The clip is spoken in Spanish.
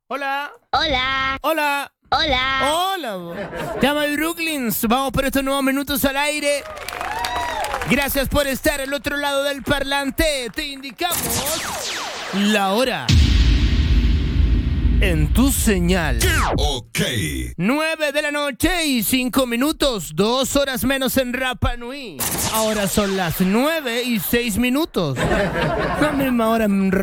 Hola. Hola. Hola. Hola. Hola. Llama de Brooklyns. Vamos por estos nuevos minutos al aire. Gracias por estar al otro lado del parlante. Te indicamos la hora en tu señal. Ok. 9 de la noche y 5 minutos. 2 horas menos en Rapa Nui. Ahora son las 9 y 6 minutos. La misma hora en